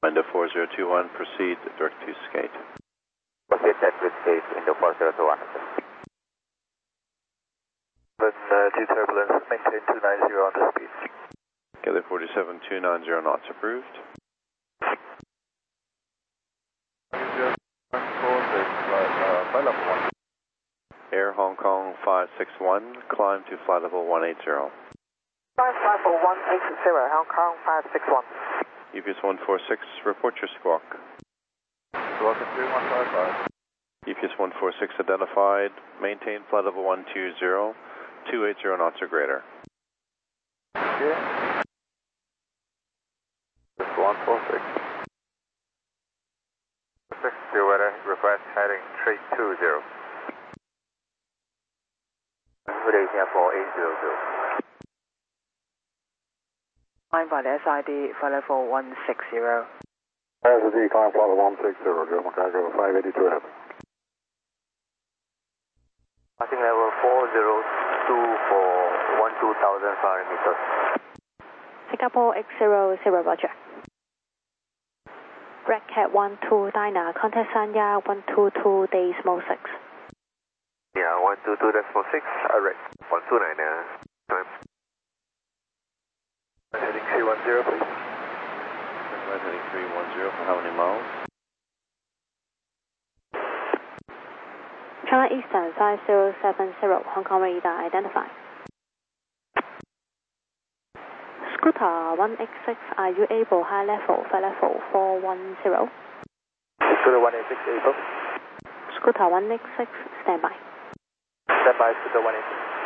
Indo 4021, proceed direct to skate. Proceed direct to skate, Indo 4021. Due turbulence, maintain 290 on the speed. Cathay 47290 knots approved. Air Hong Kong 561, climb to flight level 180. Flight level 180, Hong Kong 561. UPS 146, report your squawk. Squawk at 3155. UPS 146 identified, maintain flight level 120, 280 knots or greater. Okay. This 146. 60 weather, request heading 320. Good evening for 800. Climb by the SID, flight level 160. SID, climb flight level 160, German Cargo 582 heaven. Passing level 402 for 12,000 meters. Singapore X00, Roger. Red Cat 12 Diner, contact Sanya 122 decimal 6. Yeah, 122 decimal 6, alright. 129, time. Heading 310, please. Right heading 310 for how many miles? China Eastern 5070, Hong Kong radar identified. Scooter 186, are you able high level, flight level 410? Scooter 186, able. Scooter 186, standby. Standby, Scooter 186.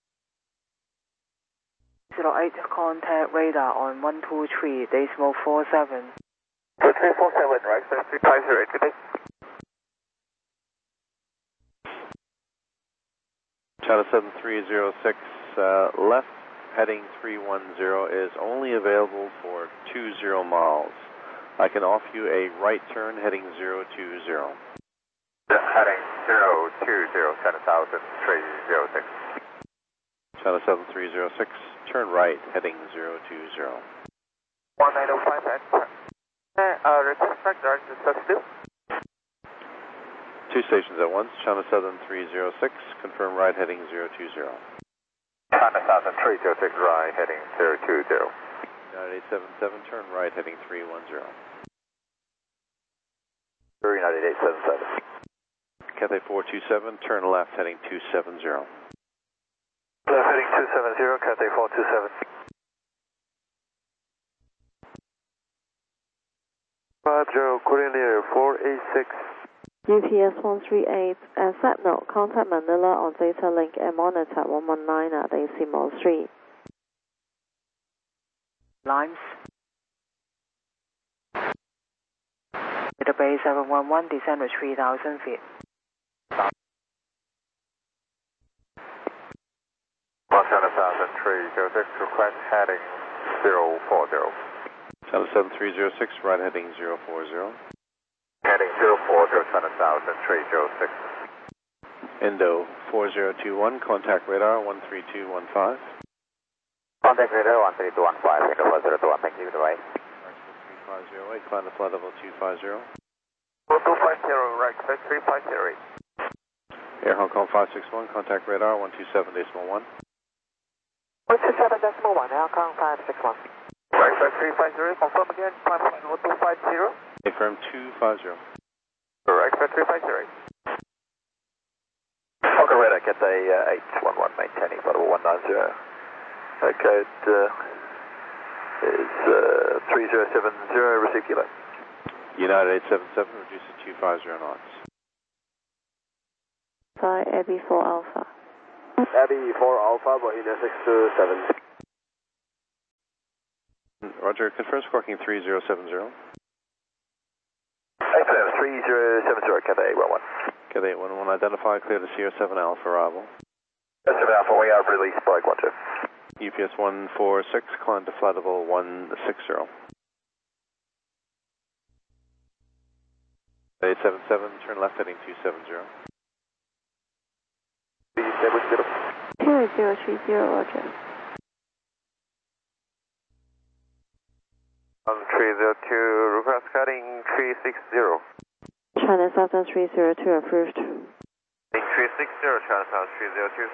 08, contact radar on 123 decimal 47. 2347, right? 350, today. China 7306, left heading 310 is only available for 20 miles. I can offer you a right turn heading 020. Heading 020, 7,306. China 7306, turn right heading 020. 1905 request back direct to substitute. Two stations at once, China Southern 306, confirm right heading 020. China Southern 306, right heading 020. United 877, turn right heading 310. United 877. Cathay 427, turn left heading 270. Left heading 270, Cathay 427. 50, Cornelia 486. UPS 138 and Sentinel, contact Manila on data link and monitor 119 at decimal 3. Lines. Database 711, descend to 3,000 feet. 1,306, request heading 040. China 7306, right heading 040. Heading 040, China Southern 306. Indo 4021, contact radar 13215. Contact radar 13215, Indo 4021, thank you, goodbye. 3508, climb to flight level 250. 250, right, 3508. Air Hong Kong 561, contact radar 127 decimal 1. 127 decimal 1, Hong Kong 561. Right, 350, confirm again, climb flight level 250. Confirm 250. Right, 350. Okay, radar, Cathay 811, maintaining flight level 190. Code is 3070, receive kilo. United 877, reduce to 250 knots. By Abbey 4 Alpha. Abbey 4 Alpha, Bohemia 627. Roger, confirm squawking 3070. XM 3070, Cathay 811. Cathay 811, identify, clear to Sierra 7 Alpha arrival. 7 Alpha, we have release flight 12. UPS 146, climb to flight level 160. 877, turn left heading 270. 2030, Roger. 302, request heading 360. China Southern 302 approved. 360, China South 302.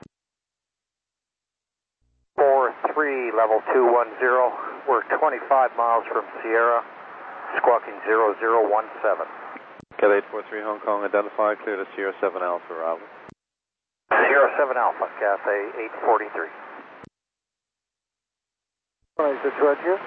43, level 210. We're 25 miles from Sierra, squawking 0017. Cat 843 Hong Kong, identified, clear to Sierra 7 Alpha, Bravo. Sierra 7 Alpha, Cathay 843. Is this Roger?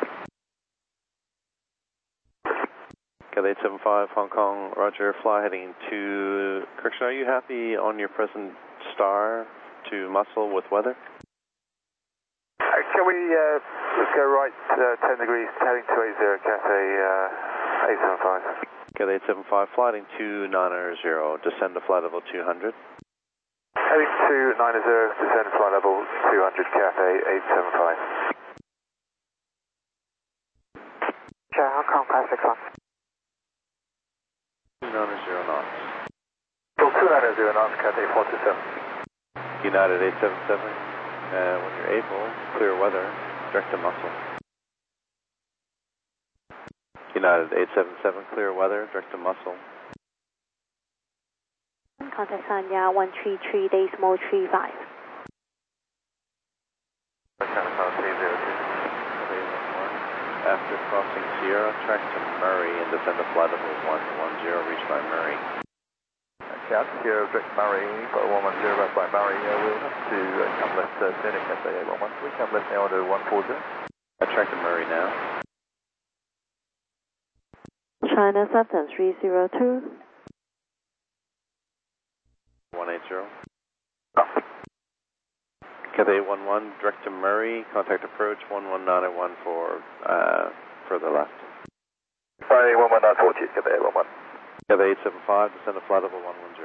Cat 875 Hong Kong, Roger, fly heading to... Correction, are you happy on your present star to muscle with weather? Can we go right 10 degrees, heading to 80, Cathay 875. Cat 875, fly heading to 900, descend to flight level 200. Heading to 90, descend to flight level 200, Cathay 875. Sure, Hong Kong 561. 290 knots. Still 290 knots, Cathay 427. United 877, when you're able, clear weather, direct to muscle. United 877, clear weather, direct to muscle. Contact Sanya 133 decimal 35. After crossing Sierra, track to Murray and descend to flight level 110, reached by Murray. Cat Sierra, direct Murray, flight 110, back by Murray. We'll have to come left turning Cathay 811. We come left now to 140. Track to Murray now. China Southern 302. 180. Cathay 811, direct to Murray, contact approach 11901 for further left. Friday 11940, Cathay 811. Cathay 875, descend to flight level 110.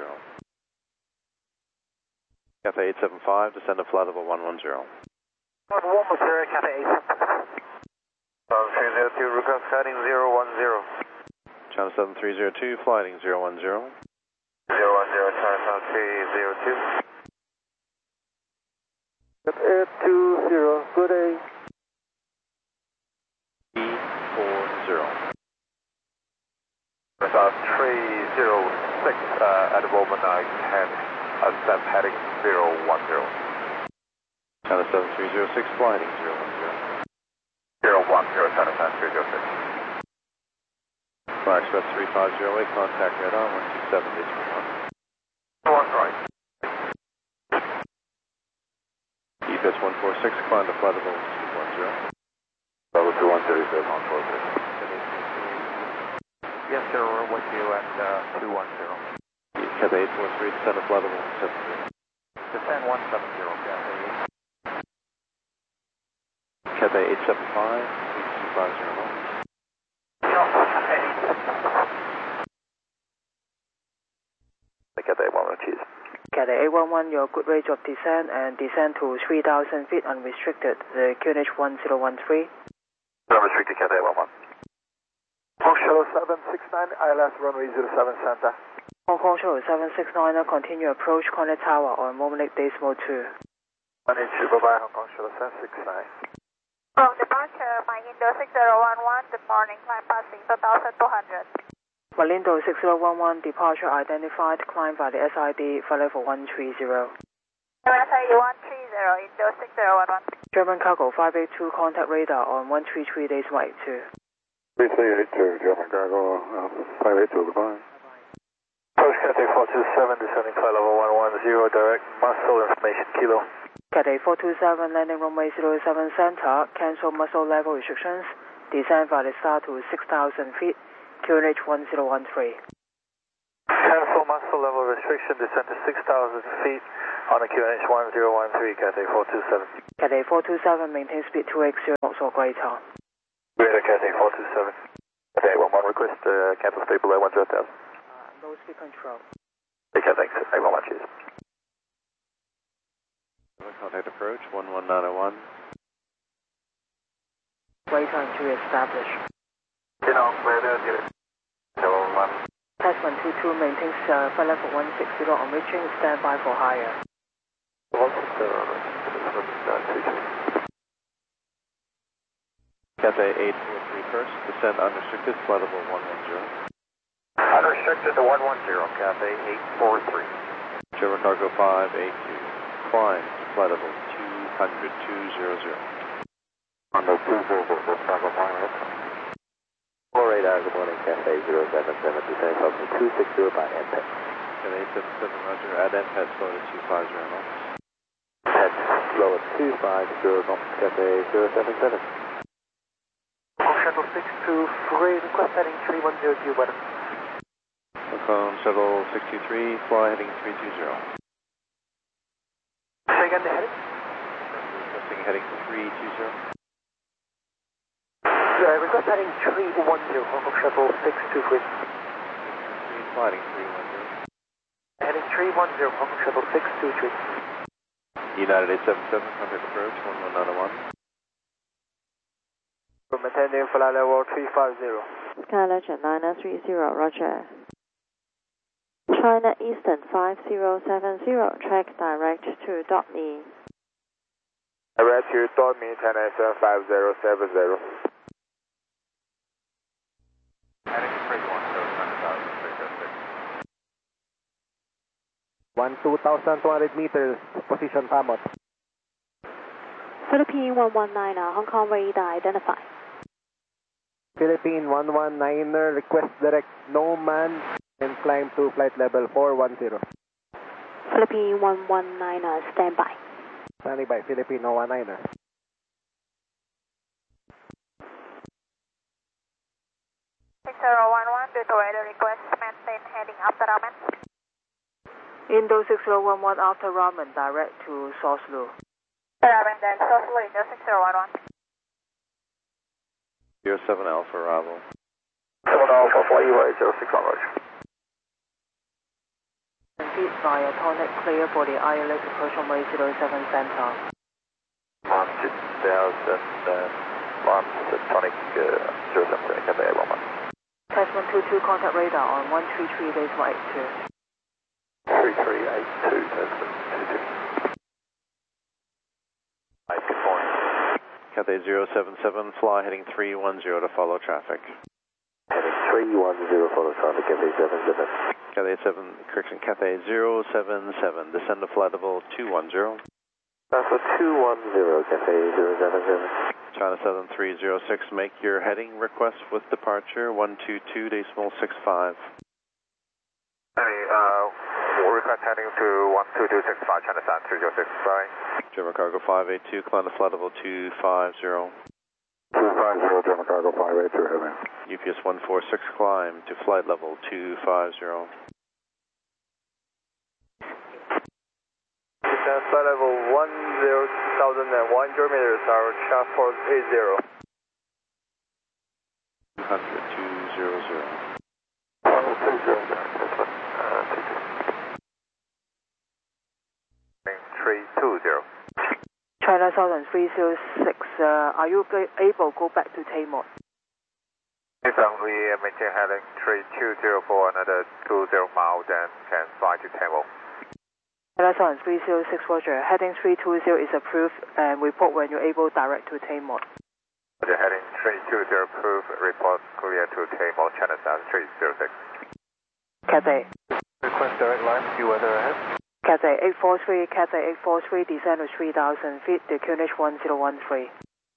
Cathay 875, descend to flight level 110. 110, Cathay 875. 302, request heading 010. China Southern 302, flighting 010. 010, China South 302. 820, good day. E40. South 306, at the moment I can accept heading 010. China Southern 306, flighting 010. 010, China South 306. Fire Express 3508, contact radar 127 One right. EFS 146, climb to flight level 210. Level 210, is 146. Yes, sir, we're with you at 210. Cathay 843, descend to flight level 170. Descend 170, Cathay. Cathay 875, 8250 knots. Cathay 811, cheese. Cathay 811, your good range of descent and descend to 3,000 feet unrestricted, the QNH 1013. Unrestricted, Cathay 811. Hong Kong 769, ILS runway 07 Santa. Hong Kong Shuttle 769, continue approach Connect Tower on Mominic Decimal 2. Manage, bye-bye, Hong Kong Shuttle 769. From departure, my Indo 6011, good morning, climb passing 2,200. Malindo 6011, departure identified, climb by the SID, flight level 130. SID 130, Indo 6011. German Cargo 582, contact radar on 133 decimal 82. 3382, German Cargo, 582, goodbye. Post Cathay 427, descending flight level 110, direct muscle information, kilo. Cathay 427, landing runway 07 center, cancel muscle level restrictions, descend by the star to 6,000 feet, QNH 1013. Cancel muscle level restriction, descend to 6,000 feet on the QNH 1013, Cathay 427. Cathay 427, maintain speed 280 knots or greater. Greater, Cathay 427. Cathay 811, request cancel speed below 10,000. Low speed control. Okay, thanks. 811, cheers. Contact approach 11901. Greater and 2 established. Tasman 22 maintains flight level 160 on reaching, stand by for higher. 160, Cathay 843 first, descend unrestricted, flight level 110. Unrestricted to 110, Cathay 843. German Cargo 582, climb to flight level 200, 200. On the 200, Cargo 5. 4 radar, good morning, Cathay 077, descend altitude 260 by MPEG. Cathay 877, roger, at MPEG, slow to 250 knots. Head slow at 250 knots, Cathay 077. Shuttle 623, request heading 3102, weather. Welcome, Shuttle 623, fly heading 320. Say again the heading? Requesting heading 320. Request heading 310, Hong Kong Shuttle 623. Flighting 310. Heading 310, Hong Kong Shuttle 623. United 877, contact approach 11901. Maintaining flight level 350. Sky Legend 930, roger. China Eastern 5070, track direct to Dortmund. Direct to Dortmund, China Eastern 5070. Heading 1,200 meters, position Pamot. Philippine 119, Hong Kong radar identified. Philippine 119er, request direct no man and climb to flight level 410. Philippine 119, stand by. Standing by, Philippine 119er. Due to weather request, maintain heading after Ramen. Indo 6011 after Ramen, direct to Soslu. Ramen then Soslu, Indo 6011. 07 Alpha Bravo. 7 Alpha, fly UA 06 on roger. Feet via tonic, clear for the ILS approach runway 07 center. 1,000 tonic 07 Cathay 1. Tasman 22, contact radar on 133 days 182. 3382, Tasman 22. Hi, good morning. Cathay 077, fly heading 310 to follow traffic. Heading 310, follow traffic, Cathay 77. Cathay 7, correction, Cathay 077, descend to flight level 210. Alpha 210, Cathay 077. China Southern 306, make your heading request with departure 122 decimal 65. We'll request heading to 12265, China Southern 306, bye. German Cargo 582, climb to flight level 250. 250, German Cargo 582, heavy. UPS 146, climb to flight level 250. Descend flight level 10,001 meters, our chart 480. 200, 200. 320. China Southern 306, are you able to go back to Tamor? We maintain heading 320 for another 20 miles, then can fly to Tamor. China Southern 306, roger. Heading 320 is approved, and report when you're able direct to Tamor. The heading 320 approved, report clear to Tamor, China Southern 306. Cathay. Request direct line, see weather ahead. Cathay 843, Cathay 843, descend to 3,000 feet, the QNH 1013.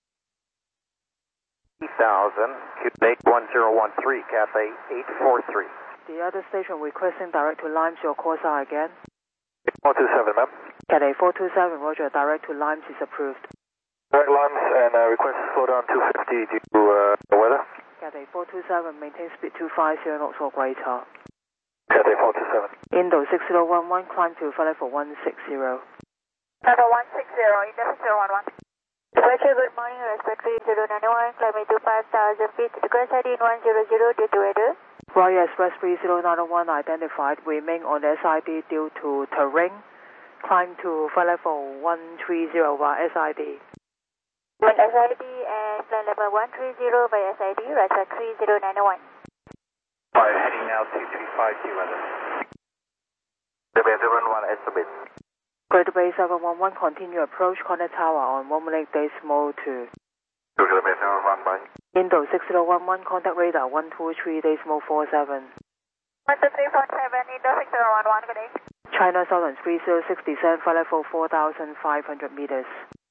3,000, QNH 1013, Cathay 843. The other station requesting direct to Limes, your course are again? 427, ma'am. Cathay 427, roger, direct to Limes is approved. Direct Limes and request slow down 250 due to weather. Cathay 427, maintain speed 250 knots or greater. Cathay 427. Indo 6011, climb to flight level 160. Level 160, Indo 6011. Departure, good morning, respect 3091, climbing to 5,000 feet, request heading 100 due to weather. Royal Express 3091 identified, remain on SID due to terrain, climb to flight level 130 via SID. When SID and flight level 130 by SID, respect 3091. Fire heading now 2350 weather. The base 1 estimate. Greater Bay 711, continue approach, connect tower on 1 minute decimal 2. Indo 6011, contact radar 123 decimal 47. 12347, Indo 6011, good day. China Southern 306, descend flight level 4,500 meters.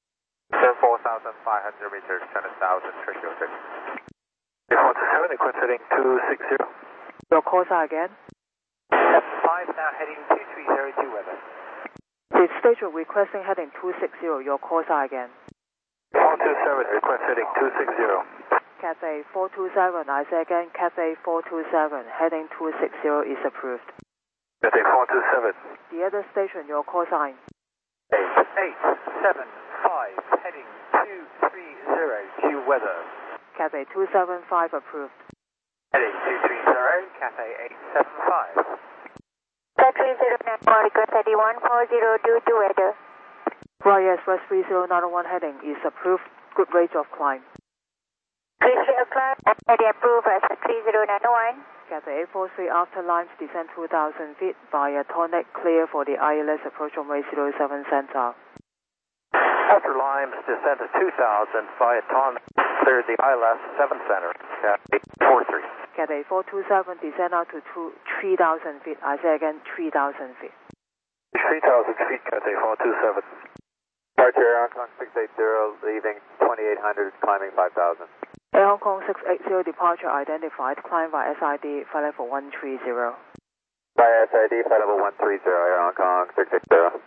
4,500 meters, China Southern 306. 427, request heading 260. Your call sign again. F5 now heading 2302 weather. The station requesting heading 260, your call sign again. 427, request heading 260. Cathay 427, I say again, Cathay 427, heading 260 is approved. Cathay 427. The other station, your call sign. 8875, heading 230, Q weather. Cathay 275 approved. Heading 230, Cathay 875. Cathay 3091, request heading 140 to weather. Right, yes, West 3091 heading is approved, good rate of climb. Please climb, heading approved as 3091. Cathay 843 after lines descend 2,000 feet via Tonic, clear for the ILS approach runway 07 center. After Limes, descend to 2,000 via Tonic, clear the ILS 7 center, Cathay 43. Cathay 427, descend out to 3,000 feet, I say again, 3,000 feet. 3,000 feet, Cathay 427. Departure Air Hong Kong 680, leaving 2800, climbing 5,000. Air Hong Kong 680, departure identified, climb by SID, flight level 130. By SID, flight level 130, Air Hong Kong 680.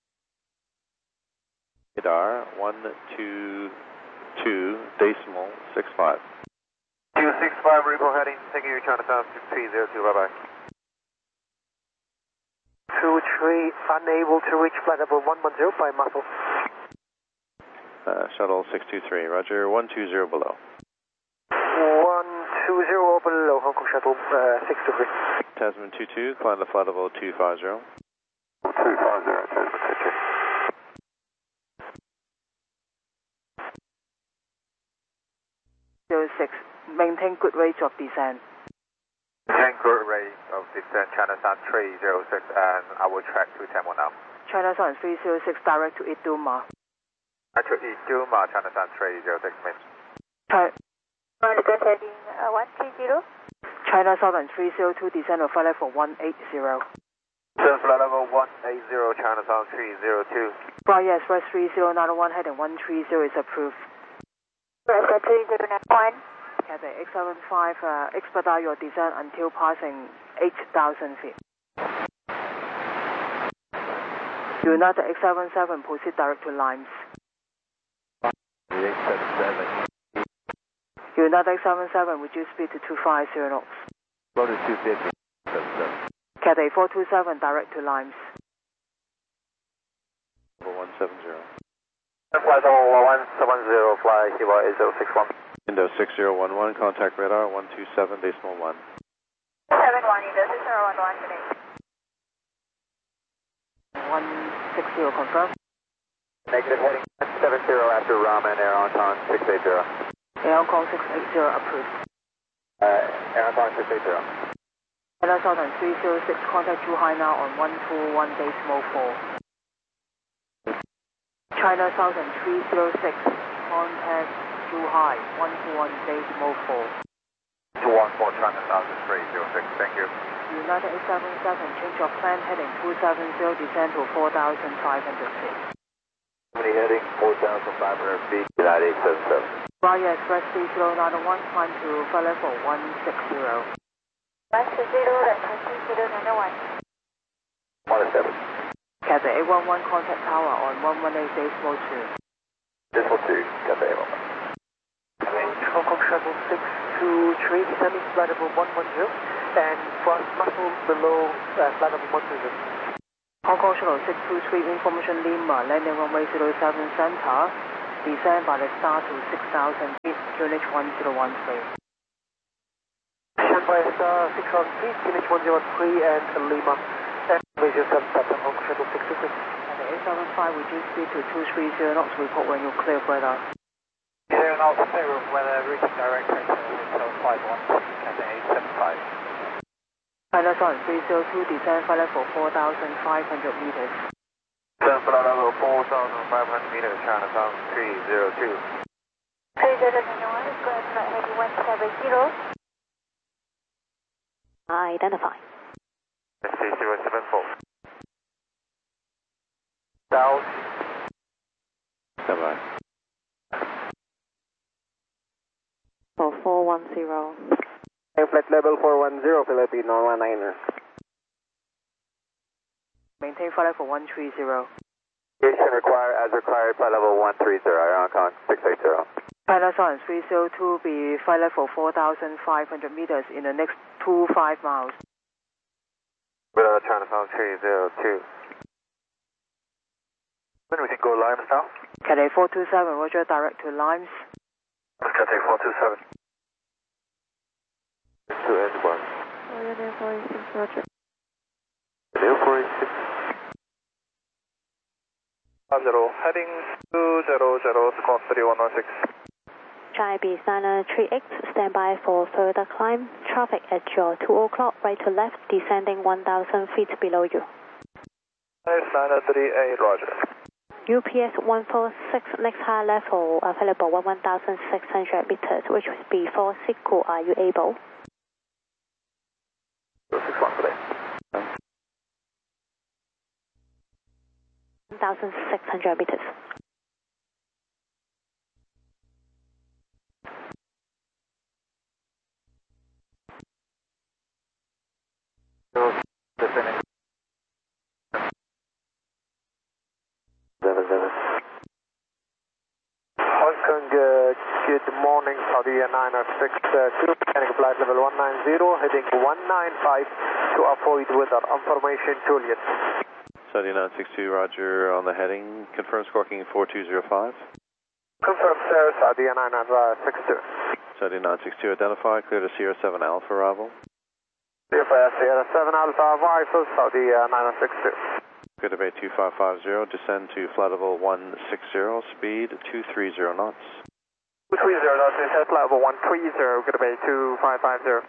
Radar 122 decimal 65. 265, report heading, thank you, Chinatown 6302, bye-bye. 23, unable to reach flight level 110 by muscle. Shuttle 623, roger, 120 below. 120 below, Hong Kong Shuttle 623. Tasman 22, climb to flight level 250. 250, Tasman 22. 06, maintain good rate of descent. Maintain good rate of descent, China Sun 306, and I will track 210 now. China Southern 306, direct to Iduma. To Iduma, China Sun 306, miss. Request heading 130. China Southern 302, descend of flight level 180. Descend flight level 180, China Sun 302. Right, yes, West 3091, heading 130 is approved. West 3091. Cathay 875, expedite your descent until passing 8,000 feet. United 877, proceed direct to Limes. 877. United 877, reduce speed to 250 knots. Go to 250. Cathay 427, direct to Limes. 170. Flight level 170, fly Kiwa 8061. Indo 6011, contact radar 127 decimal 1. 71, Indo 6011 today. 160, confirm. Negative heading 170 after Raman, Air Hong Kong 680. Air Hong Kong 680, approved. Air Hong Kong 680. China Southern 306, contact Zhuhai now on 121 decimal 4. China Southern 306, contact Zhuhai 121 decimal 4. 214 China Southern 306, thank you. United 877, change of plan, heading 270, descend to 4,500 feet. Heading 4,500 feet, United 877. Raya Express 3091, climb to flight level 160. West 3091. 107. Cathay 811, contact tower on 118 decimal 2. Decimal 2, Cathay 811. Hong Kong Shuttle 623, descending flight level 110, and front muscle below flight level 120. Hong Kong Shuttle 623, information Lima, landing runway 07 center, descend by the star to 6,000 feet, QNH 1013. Descend by star 6,000 feet, QNH 1013 and Lima, and major 7 Hong Kong Shuttle 623. Cathay 875, reduce speed to 230 knots, report when you clear of radar. Clear and also clear of weather, routing direct hotel 51, Cathay 875. China Southern 302, descend flight level 4,500 meters. Descend flight level 4,500 meters, China Southern 302. 30 request flight heading 170. Identify. SC074. South. Stand by. For 410. Flight level 410, Philippine 119er. Maintain flight level 130. Station required as required, flight level 130, Hong Kong 680. Pilot on 302 be flight level 4,500 meters in the next 25 miles. China South 302. When we can go Limes now? Cathay 427, roger, direct to Limes. Cathay 427. To Edward. Ryanair 486, roger. New 486. 10, heading 200, squawk 3116. JB Cessna 3X, stand by for further climb. Traffic at your 2 o'clock, right to left, descending 1,000 feet below you. Cessna 38, roger. UPS 146, next high level available 1,600 meters, which would be for Siku. Are you able? 61 today. 1,600 meters. Descending. Hong Kong, good morning, Saudi 962, landing flight level 190, heading 195 to avoid weather. Information Juliet. Saudi 962, roger on the heading. Confirm squawking 4205. Confirm, sir, Saudi 962. Saudi 962, identify, clear to Sierra 7 Alpha arrival. Sierra 7 Alpha arrival, Saudi 962. Clear to Bay 2550, descend to flight level 160, speed 230 knots. 230 knots, descend flight level 130, clear to Bay 2550.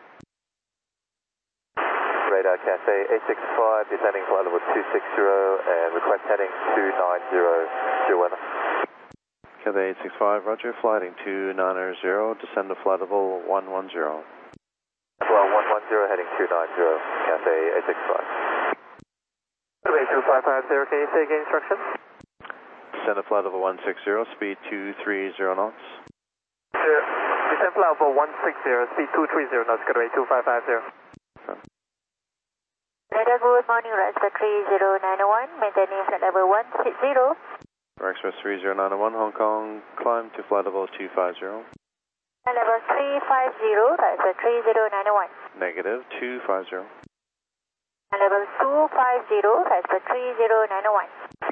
Radar Cathay 865, descending flight level 260 and request heading 290, weather. Cathay 865, roger, flighting 290, descend to flight level 110. Well, 110 heading 290, Cathay 865. 2550, can you say again instructions? Descend to flight level 160, speed 230 knots. Descend flight level 160, speed 230 knots, Cathay 2550. Radar, good morning, Express 3091, maintaining flight level 160. Express 3091, Hong Kong, climb to flight level 250. Flight level 350, Express 3091. Negative 250. Level 250, Express 3091.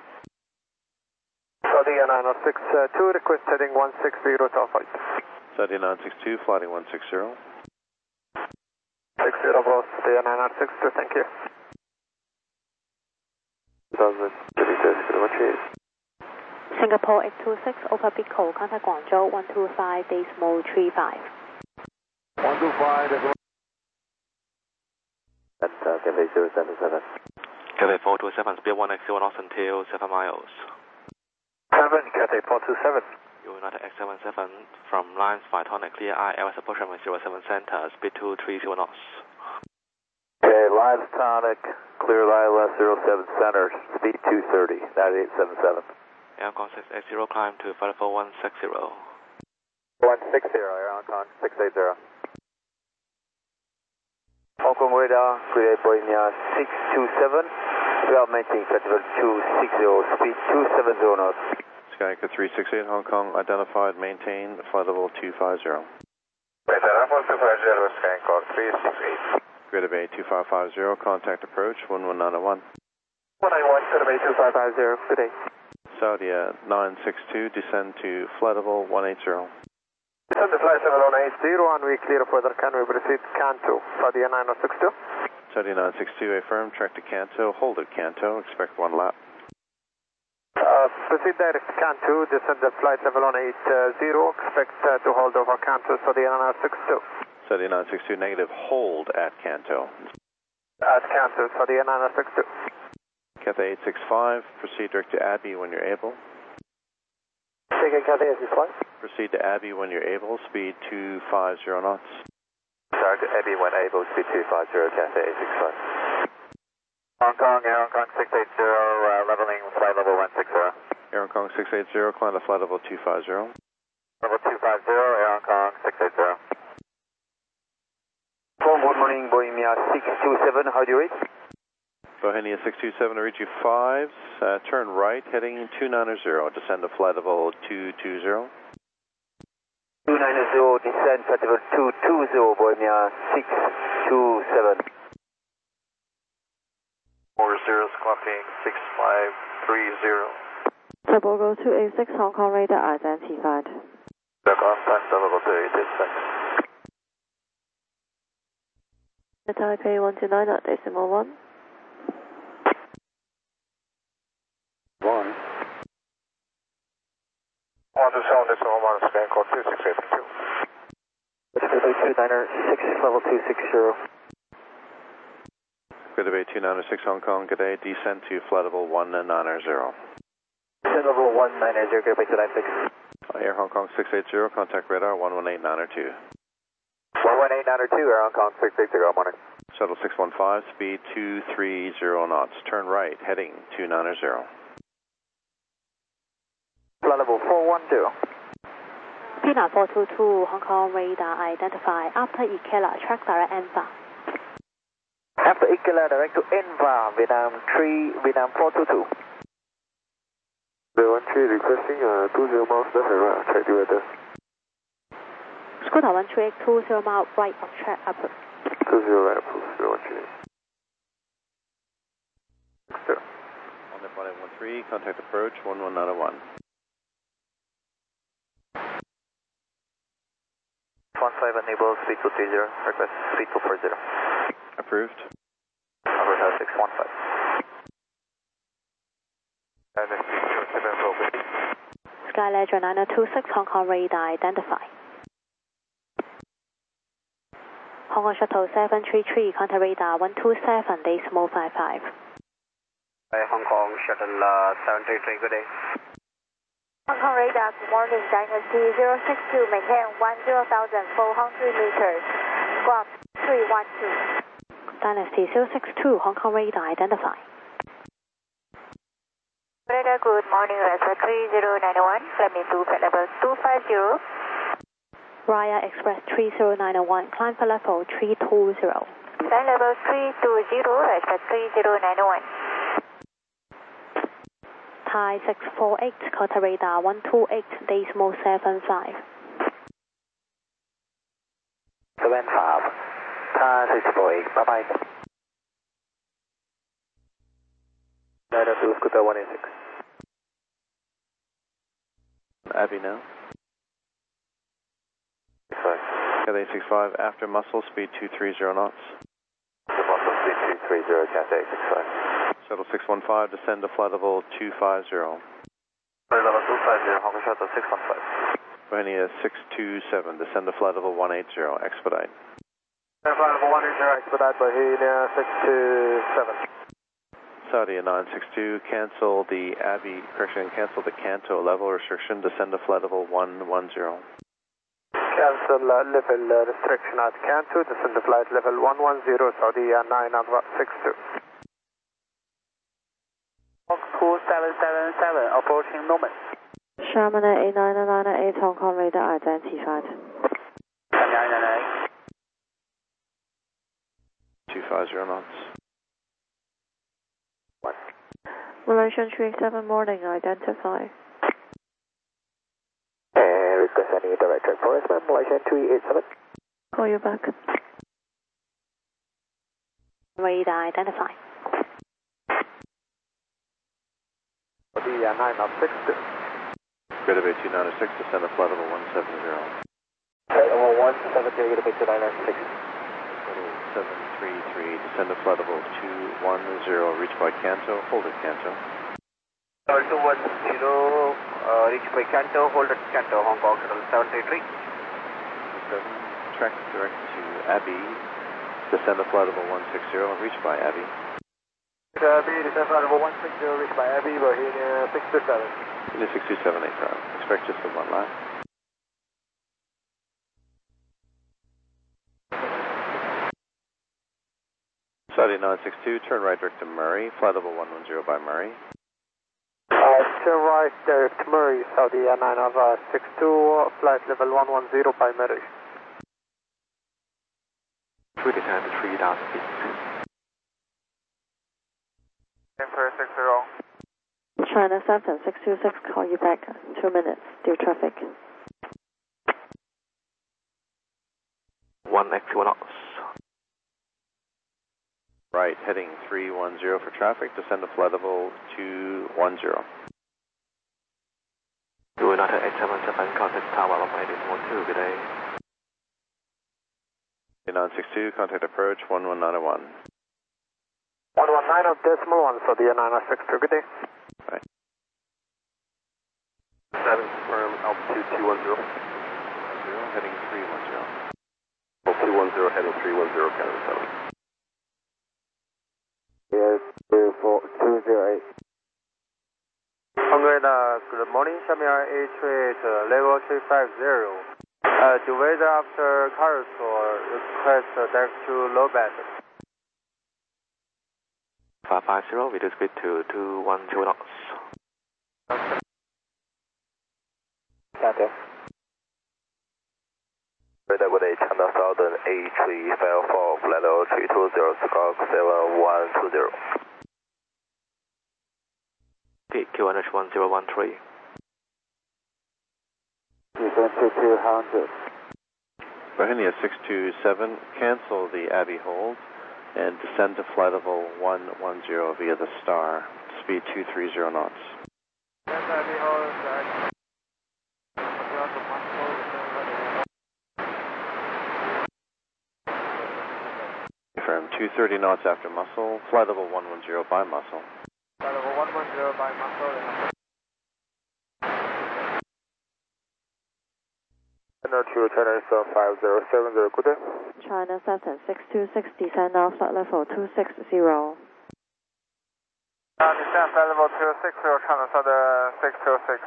Saudi 962, request heading 160 to avoid. Saudi 962, flighting 160. 60 boss, Saudi 962, thank you. 2036, Singapore 826, Opa Pico, contact Guangzhou 125.35. 125, That's Cathay 077. Cathay 427, speed 1x0 knots until 7 miles. 7, Cathay 427. United X77 from Lines Phytonic, clear IL approach from 07 center, speed 230 knots. Okay, Lines Tonic, clear ILS 07 center, speed 230, 9877. Air Kong 680, climb to flight level 160. 160, Air Hong Kong 680. Hong Kong radar, clear Boeing 627, we are maintaining flight level 260, speed 270 knots. Skyca 368, Hong Kong, identified, maintain, flight level 250. Radar 250, Skyca 368. Greater Bay 2550, contact approach 11901. 191, Greater Bay 2550, good day. Saudi 962, descend to flight level 180. Descend to flight level 180 and we clear further, can we proceed Canto, Saudi 962? Saudi 962, affirm, track to Canto, hold at Canto, expect 1 lap. Proceed direct to Canto, descend to flight level 180, expect to hold over Canto, Saudi 962. Saudi 962, negative, hold at Canto. At Canto, Saudi 962. Cathay 865, proceed direct to Abbey when you're able. Taking Cathay 865. Proceed to Abbey when you're able, speed 250 knots. Target Abbey when able, speed 250, Cathay 865. Hong Kong, Air Hong Kong 680, leveling flight level 160. Air Hong Kong 680, climb to flight level 250. Level 250, Air Hong Kong 680. Good morning, Bohemia 627, how do you reach? Bohemia 627 to reach you 5s, turn right, heading 290, descend to flight level 220. 290, descend flight level 220, Bohemia 627. 40, clocking 6530. Tobago 286, Hong Kong radar identified. Back on time, Tobago 286. Taipei 129 at decimal 1. 1. 127 decimal 1, scan code 2682. Taipei 296, level 260. Good Bay 296 Hong Kong, good day, descend to flight level 190. Descend level 190, Good Bay 296. Air Hong Kong 680, contact radar 11892. 11892, Air Hong Kong 680, morning. Shuttle 615, speed 230 knots, turn right, heading 290. Flight level 412. Pina 422, Hong Kong radar identified. After Ikela, track direct NVA. After Ikela, direct to NVA, Vietnam 3, Vietnam 422. The 13 requesting 20 miles left and right, check the weather. Scooter 138, 20 miles right of track approach. 20 right approach, 013. On the flight 13, contact approach 11901. 15 enable, speed 230, request speed 240. Approved. Number 615. And then speed 270. Sky Ledger 9026, Hong Kong radar identified. Hong Kong Shuttle 733, contact radar 127, decimal 55. Hong Kong Shuttle 733, good day. Hong Kong radar, good morning, Dynasty 062, maintain 10,400 meters, squawk 312. Dynasty 062, Hong Kong radar identified. Radar, good morning, Rasa 3091, climb into flight level 250. Raya Express 3091, climb for level 320. Flight level 320, Rasa 3091. Thai 648, contact radar 128, decimal 75. 75, Thai 648, bye-bye. Radar to Scooter 186. Abbey now. 65. Cathay 65, after muscle, speed 230 knots. After muscle, speed 230, Cathay 65. Shuttle 615, descend to flight level 250. Flight level 250, Hong Kong Shuttle 615. Bohemia 627, descend to flight level 180, expedite. Flight level 180, expedite, Bohemia 627. Saudia 962, cancel the Abbey, cancel the Canto level restriction, descend to flight level 110. Cancel level restriction at Canto, descend to flight level 110, Saudi 962. 2777, approaching Norman. Sherman 8998, Hong Kong radar identified. 250 knots. Malaysian 387, morning identified. Request any direct track for us, ma'am, Malaysian 387. Call you back. Radar identified. The 962. Greater Bay 296, descend to flight level 170. Level 170, Greater Bay 296. Total 733, descend to flight level 210, reach by Canto, hold at Canto. Level 210, reach by Canto, hold at Canto, Hong Kong Shuttle 733. Track direct to Abbey, descend to flight level 160, reach by Abbey. Abbey, descend flight level 160, reach by Abbey, Bohemia 627. Bohemia 627, expect just the one lap. Saudi 962, turn right direct to Murray, flight level 110 by Murray. Turn right direct to Murray, Saudi 962, flight level 110 by Murray. We descend to 3,000 feet. Emperor 60. China 7626, call you back. 2 minutes, due traffic. 1x2 knots. Right, heading 310 for traffic, descend to flight level 210. United 877, contact tower of 8112, good day. 962, contact approach 11901. 119 of decimal 1, Saudi 962, good day. Right. 7, confirm altitude 210. Heading 310. 210, heading 310, Canada 7. Yes, 208. Good morning, Shamir H8, level 350. To wait after Carousel, request direct to low band. 550, reduce speed to 212 knots. Okay. Radar with a China Southern A3 file for flight level 320, Squawk 7120. QNH 1013. Descend to 200. Bohemia 627, cancel the Abbey hold and descend to flight level 110 via the Star, speed 230 knots. Abbey hold, Confirm 230 knots after muscle, flight level 110 by muscle. flight level 110 by muscle. China 5070, good day. China 7626, descend now flight level 260. Descend flight level 260, China Southern 626.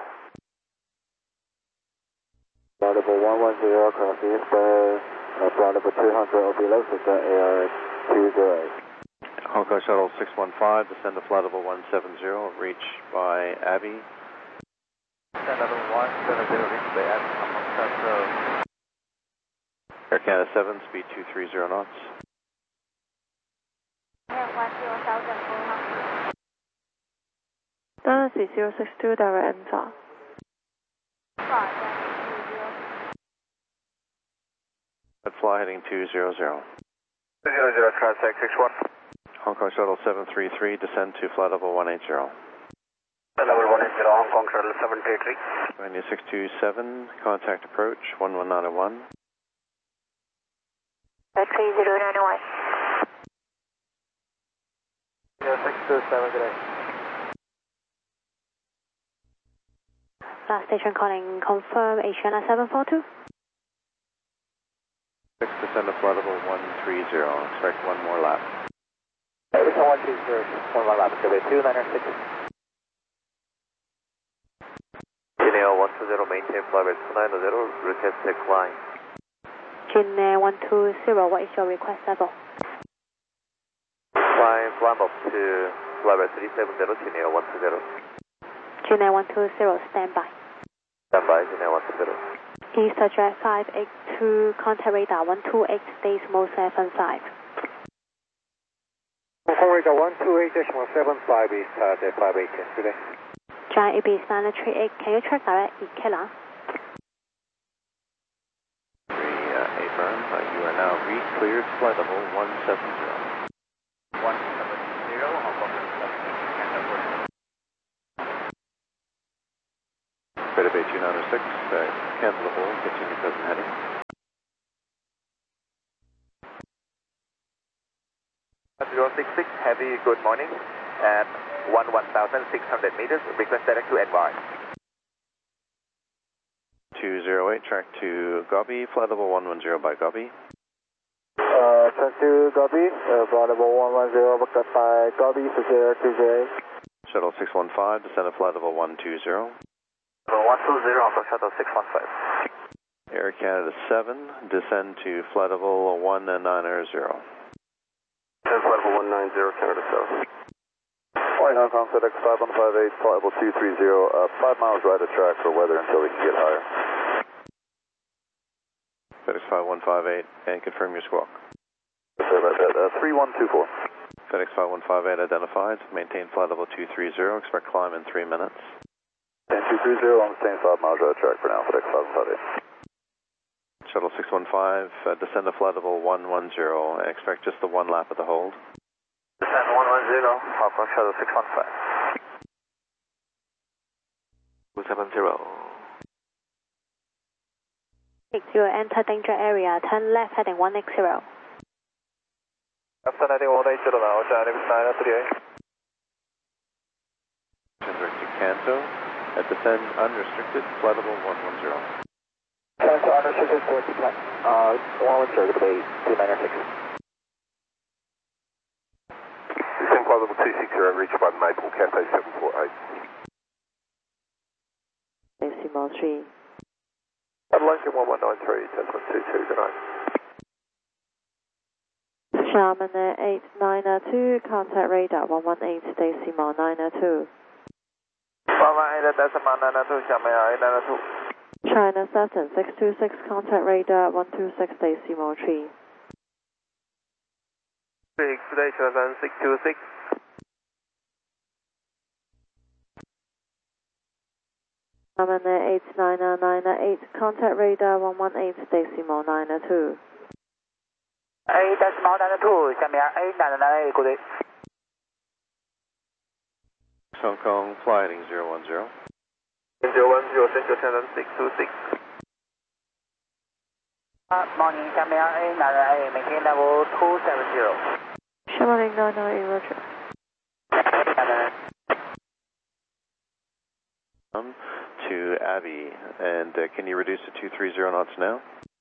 Flight level 110, cross east, flight level 200 will be low, AR 208. Hong Kong Shuttle 615, descend to flight level 170, reach by Abbey. Descend level 170, reach by Abbey, Air Canada 7, speed 230 knots. Dallas 062, direct enter. Fly heading 200. 200, contact 61. Hong Kong Shuttle 733, descend to flight level 180. Level 180, Hong Kong Shuttle 733. Bohemia 627, contact approach 11901. 3091. Yeah, 627, good day. Last station calling, confirm Asiana 742. 6, descend to flight level 130, expect one more lap. Everything 130, one more lap, okay, 296. Chino 120, maintain flight rate 290, request decline. Chino 120, what is your request level? Climb up to flight rate 370, Chino 120. Chino 120, stand by. Stand by, Chino 120. East address 582, contact radar 128, decimal 75. Hong Kong radar 128.75 is the 518 today. Giant AB standard 38, can you track direct Ikela? 3 firm, you are now re-cleared flight level 170. 170, Hong Kong 17, Credit Bay 2906, cancel the hold, continue present heading. Heavy, good morning. At 1,600 meters, request direct to NY. 208, track to Gobi, flight level 110 by Gobi. Track to Gobi, flight level 110, booked up by Gobi, 208. Shuttle 615, descend to flight level 120. 120, Hong Kong Shuttle 615. Air Canada 7, descend to flight level 190. flight level 190, Canada South. Flight Hong Kong, FedEx 5158, flight level 230, 5 miles right of track for weather until we can get higher. FedEx 5158, and confirm your squawk. Sorry about that, 3124. FedEx 5158 identified, maintain flight level 230, expect climb in 3 minutes. And 230 on the same 5 miles right of track for now, FedEx 5158. Shuttle 615, descend to flight level 110, expect just the 1 lap of the hold. Descend 110, Hong Kong Shuttle 615. 270. Take 0, enter danger area, turn left heading 180. After 9180 now, Chinese 938. Direct to Canto, at descend unrestricted, flight level 110. Canto unrestricted, 40 flight. 110, good day, 2906. Descend flight level 260, reached by Maple, Cafe 748. Decimal 3. Lincoln 1193, 10.22, good night. Xiamen 8902, contact radar 118, decimal 902. 118, decimal 902, Xiamen 8902. China Southern 626, contact radar 126, decimal 3. 626. Xiamen 8998, contact radar 118, decimal 902. decimal 902, Xiamen 8998, good day. Hong Kong, flying 010. 010, Central Channel 626. Morning, Xiamen 8998, maintain level 270. Xiamen 8998, roger. To Abbey, and can you reduce to 230 knots now?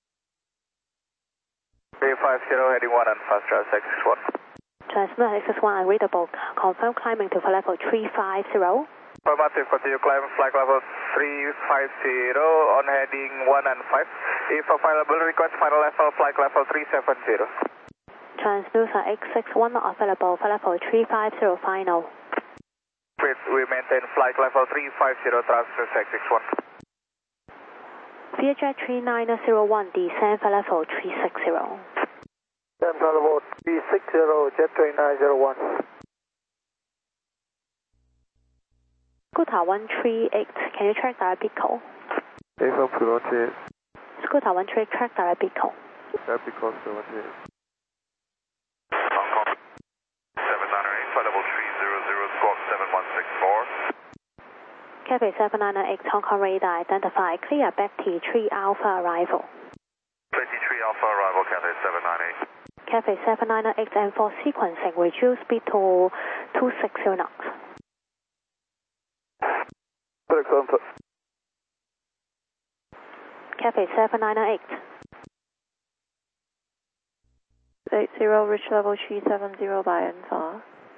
350 heading 1 and fast travel 661. Transmit XS1 unreadable, confirm climbing to flight level 350. Affirmative, continue climb flight level 350 on heading 1 and 5. If available, request final level flight level 370. Transducer X61 not available, flight level 350 final. We maintain flight level 350, transfer 661. Vietjet 3901, descend flight level 360. Descend flight level 360, Jet 3901. Scooter 138, can you track direct Pico? A4 Pulon Scooter 138, track direct Pico. Direct Pico 78. Hong Kong 798, flight level 300, squawk 7164. Cafe 798, Hong Kong radar identified, clear back T3 Alpha arrival. 23 Alpha arrival, Cafe 798. Cafe 798 and for sequencing, reduce speed to 260 knots. Cafe 798. 80, reach level 370 by N4.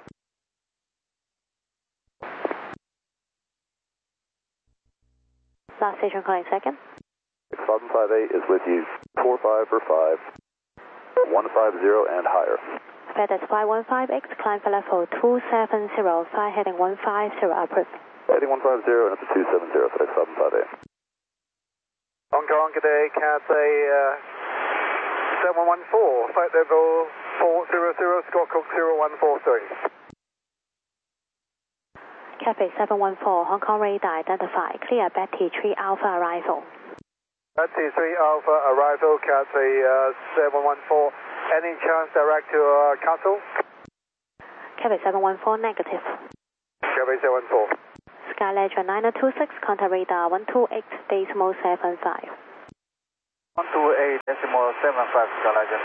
Last station calling second. 6558 is with you, 45 for 5, 150 and higher. FedEx 515X, climb for level 270, fly heading 150, approved. Heading 150 and it's a 270, FedEx 558. Hong Kong, good day, Cathay 714, flight level 400, squawk 0143. Cafe 714, Hong Kong radar identified, clear Betty 3 Alpha arrival. Betty 3 Alpha arrival, Cathay 714. Any chance direct to Castle? Cafe 714 negative. Cafe 714. Sky Ledger 9026, contact radar 128 decimal 75. 128 decimal 75, Sky Ledger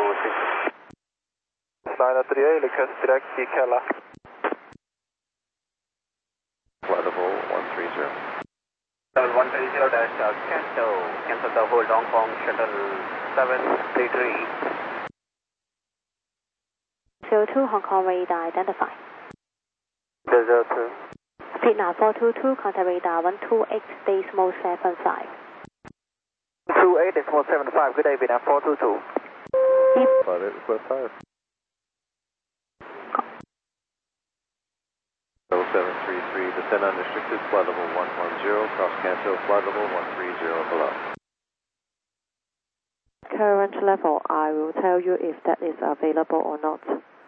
926. 938, request direct Keller. Flight level 130. 130 dash cancel the hold Hong Kong shuttle 733. 02 Hong Kong radar identified. 02. Signal 422, contact radar 128 decimal 75. 28 decimal 75, good day, Vietnam 422. Flight request higher. 733, descend unrestricted, flight level 110, cross Canto, flight level 130 below. Current level, I will tell you if that is available or not.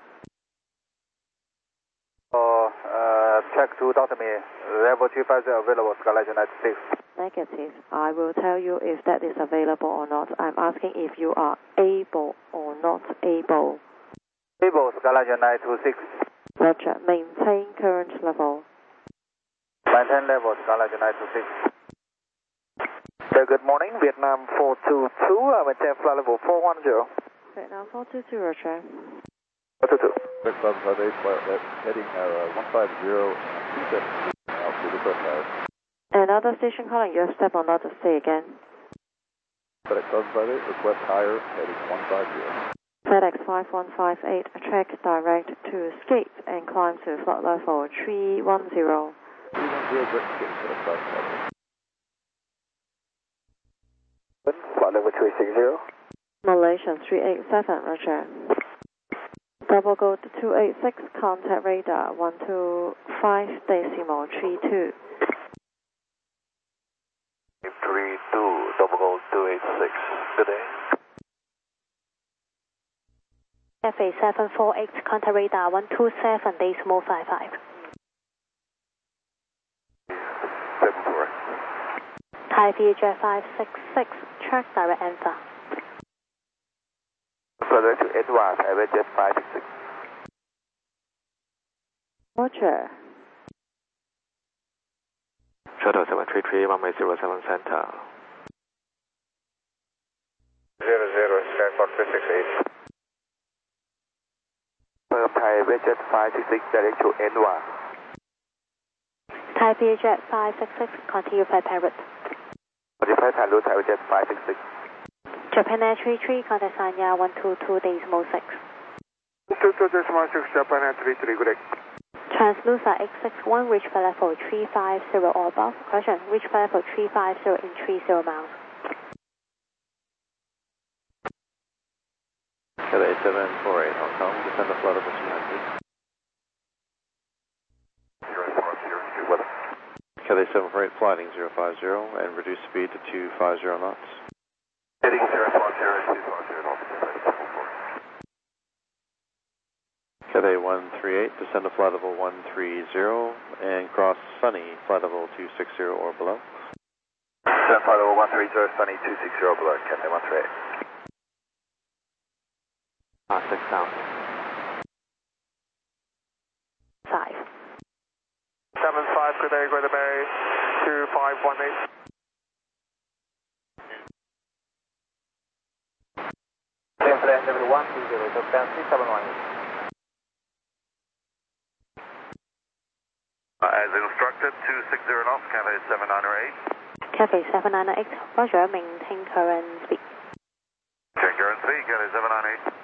Check to Dr. Me, level 250 available, Skyline 96. Negative. I will tell you if that is available or not. I'm asking if you are able or not able. Able, Skyline 926. Roger. Maintain current level. Maintain level, Skyline 926. Good morning, Vietnam 422, maintain flight level 410. Vietnam 422, Roger. 422. 6758, heading 150 altitude request higher. Another station calling, you have step on not to say again. FedEx 758, request higher, heading 150. FedEx 5158, track direct to escape and climb to flight level 310. 310, direct escape, FedEx 758. Flight level 360. Malaysian 387, Roger. Double gold 286, contact radar 125.32. 32, double gold 286. Good day. FA 748, contact radar 127.55. 74. Thai VHF 566, track direct answer. Further to Edward, I will just 566. Roger. Shuttle 733, runway 07 center. 00, Stanford 368. Thai will just 566, direct to Edward. Thai VHF 566, continue flight parrot. Modify time route, I will just 566. Japan Air 33, contact Sanya 122.6. 222.6, Japan Air 33, good day. Translucent X61, reach flight level 350 or above. Correction, reach flight level 350 in 30 miles. Cathay 748, Hong Kong, descend the flight level 200. 040, weather. Cathay 748, flighting 050, and reduce speed to 250 knots. Heading 040, 240, altitude 74. Cathay 138, descend to flight level 130, and cross Sunny, flight level 260 or below. Descend flight level 130, Sunny 260 below, Cathay 138. 6 down. 5. 75, good day, Greater Bay 2518. Same flight level 130, Japan 3718. As instructed, 260 knots, Cathay 798. Cathay 798, Roger, maintain current speed. Check current speed, Cathay 798.